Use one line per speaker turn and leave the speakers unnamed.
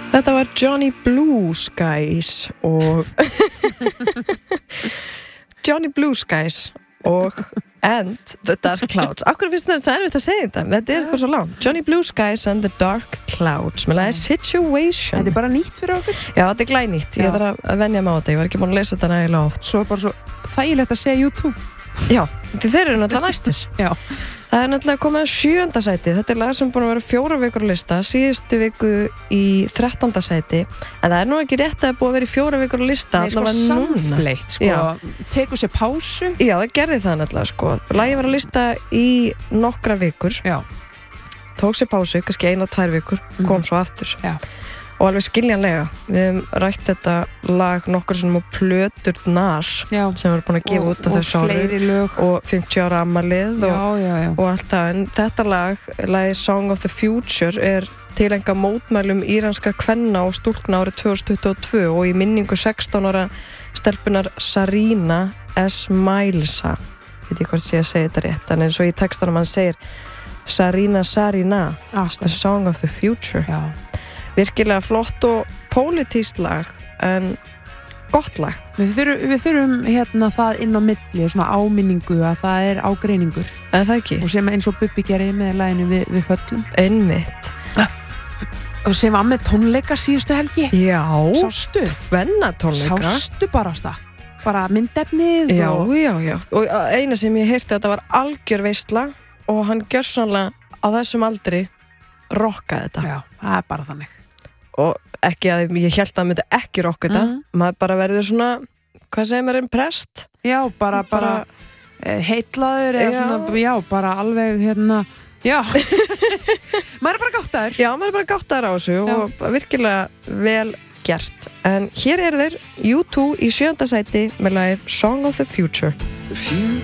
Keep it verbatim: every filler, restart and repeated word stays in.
Þetta var Johnny Blue Skies og Johnny Blue Skies og and the Dark Clouds. Akkur finnst þetta erfitt að segja þetta? Þetta er eitthvað svo langt. Johnny Blue Skies and the Dark Clouds með lagið Situation.
Þetta er bara nýtt fyrir okkur?
Já, þetta er glænýtt. Ég þarf að venja mig á þetta. Ég var ekki búin að lesa þetta nægilega oft.
Svo er bara svo þægilegt að segja YouTube.
Já, þeir eru náttúrulega næstir.
Já.
Það er náttúrulega komið að sjöunda sæti. Þetta er lag sem búin að vera fjóra vikur á lista, síðustu viku í þrettánda sæti. En það er nú ekki rétt að það er búið að vera í fjóra vikur á lista.
Nei, sko samfleitt, sko. Tekur sér pásu.
Já, það gerði það náttúrulega, sko. Lagið var að lista í nokkra vikur.
Já.
Tók sér pásu, kannski eina, tvær vikur, kom svo aftur.
Já.
Og alveg skiljanlega. Við hefum rætt þetta lag nokkur sem á Plöturnar
já.
Sem við erum búin að gefa
og,
út á þessu ári og fimmtíu ára afmælið og,
já, já, já.
og allt það. En þetta lag, lagið Song of the Future, er tilenga mótmælum íranskra kvenna og stúlkna árið tvö þúsund tuttugu og tvö og í minningu sextán ára stelpunar Sarina Esmailsa. Ég veit ekki hvort sé að segja þetta rétt, en eins og í textanum hann segir Sarina Sarina,
ah,
the Song of the Future.
Já.
Virkilega flott og pólitískt lag en gott lag.
Við þurfum, við þurfum hérna það inn á milli, svona áminningu að það er ágreiningur.
En það ekki.
Og sem eins og Bubbi gerði með laginu við, við föllum.
Einmitt.
Og sem var með tónleika síðustu helgi.
Já.
Sástu?
Tvenna tónleika.
Sástu barast það. Bara myndefnið.
Já,
og...
já, já. Og eina sem ég heyrti þetta var algjör veisla og hann gjörsamlega á þessum aldri rokkaði þetta.
Já, það er bara þannig.
Og ekki að ég held að hann myndi ekki rokka þetta.
Mm.
Maður bara verður svona, hvað segir maður, impressed?
Já, bara, bara, bara heitlaður eða
já.
svona, já, bara alveg hérna, já. Maður er bara gáttaður.
Já, maður er bara gáttaður á þessu já. Og virkilega vel gert. En hér eru þeir U two í sjöunda sæti með lagið Song of the Future.